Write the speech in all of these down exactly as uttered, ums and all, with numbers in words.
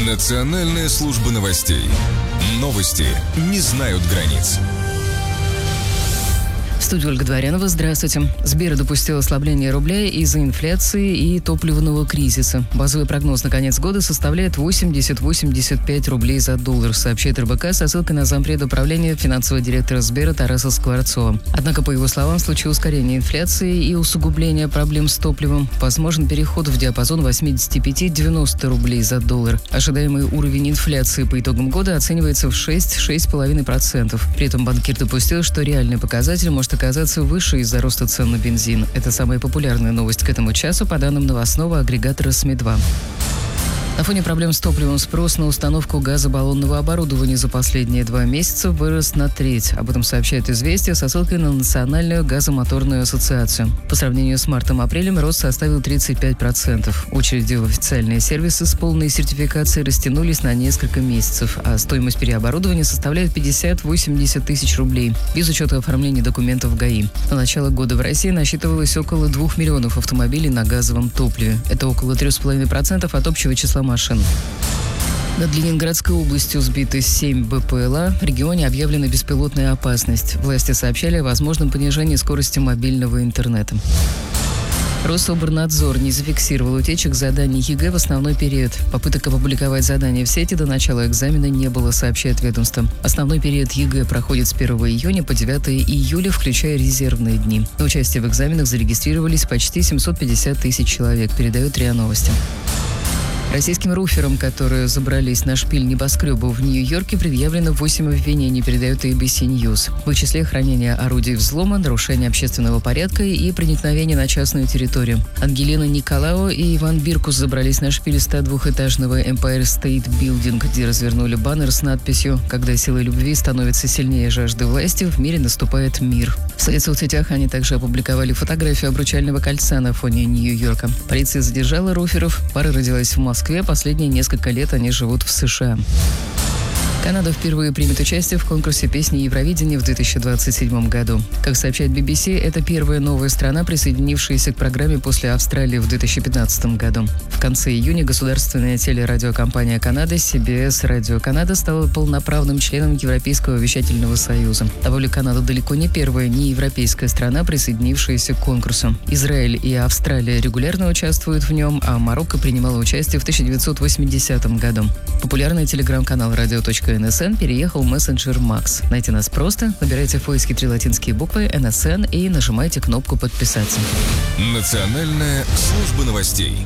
Национальная служба новостей. Новости не знают границ. В студии Ольга Дворянова. Здравствуйте. Сбер допустил ослабление рубля из-за инфляции и топливного кризиса. Базовый прогноз на конец года составляет восемьдесят - восемьдесят пять рублей за доллар, сообщает эр бэ ка со ссылкой на зампреда управления финансового директора Сбера Тараса Скворцова. Однако, по его словам, в случае ускорения инфляции и усугубления проблем с топливом возможен переход в диапазон восемьдесят пять - девяносто рублей за доллар. Ожидаемый уровень инфляции по итогам года оценивается в шесть - шесть целых пять десятых процента. При этом банкир допустил, что реальный показатель может оказаться выше из-за роста цен на бензин. Это самая популярная новость к этому часу по данным новостного агрегатора СМИ два. На фоне проблем с топливом спрос на установку газобаллонного оборудования за последние два месяца вырос на треть. Об этом сообщает «Известия» со ссылкой на Национальную газомоторную ассоциацию. По сравнению с мартом-апрелем рост составил тридцать пять процентов. Очереди в официальные сервисы с полной сертификацией растянулись на несколько месяцев, а стоимость переоборудования составляет пятьдесят - восемьдесят тысяч рублей, без учета оформления документов ГАИ. На начало года в России насчитывалось около двух миллионов автомобилей на газовом топливе. Это около трех с половиной процентов от общего числа машин. Над Ленинградской областью сбиты семь бэ пэ эл а. В регионе объявлена беспилотная опасность. Власти сообщали о возможном понижении скорости мобильного интернета. Рособорнадзор не зафиксировал утечек заданий е гэ в основной период. Попыток опубликовать задания в сети до начала экзамена не было, сообщает ведомство. Основной период е гэ проходит с первого июня по девятое июля, включая резервные дни. На участие в экзаменах зарегистрировались почти семьсот пятьдесят тысяч человек, передает РИА Новости. Российским руферам, которые забрались на шпиль небоскребов в Нью-Йорке, предъявлено восемь обвинений, передает эй би си News. В их числе хранение орудий взлома, нарушение общественного порядка и проникновение на частную территорию. Ангелина Николао и Иван Биркус забрались на шпиль ста двухэтажного Empire State Building, где развернули баннер с надписью «Когда сила любви становится сильнее жажды власти, в мире наступает мир». В своих соцсетях они также опубликовали фотографию обручального кольца на фоне Нью-Йорка. Полиция задержала руферов. Пара родилась в Москве. В Москве. Последние несколько лет они живут в США. Канада впервые примет участие в конкурсе песни Евровидения в две тысячи двадцать седьмом году. Как сообщает би би си, это первая новая страна, присоединившаяся к программе после Австралии в две тысячи пятнадцатом году. В конце июня государственная телерадиокомпания Канады си би эс Radio Canada стала полноправным членом Европейского вещательного союза. Добавлю, Канада далеко не первая неевропейская страна, присоединившаяся к конкурсу. Израиль и Австралия регулярно участвуют в нем, а Марокко принимало участие в тысяча девятьсот восьмидесятом году. Популярный телеграм-канал радио точка эн эс эн переехал в мессенджер Макс. Найти нас просто. Набирайте в поиске три латинские буквы эн эс эн и нажимайте кнопку «Подписаться». Национальная служба новостей.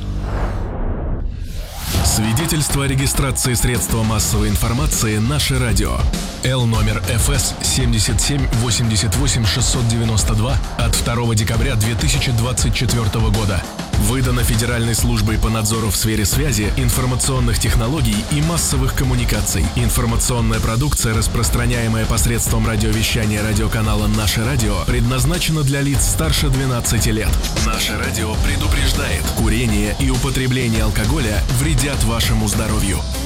Свидетельство о регистрации средства массовой информации «Наше радио». Л номер эф эс семьдесят семь восемьдесят восемь шестьсот девяносто два от второго декабря две тысячи двадцать четвёртого года. Выдано Федеральной службой по надзору в сфере связи, информационных технологий и массовых коммуникаций. Информационная продукция, распространяемая посредством радиовещания радиоканала «Наше радио», предназначена для лиц старше двенадцати лет. «Наше радио» предупреждает: курение и употребление алкоголя вредят вашему здоровью.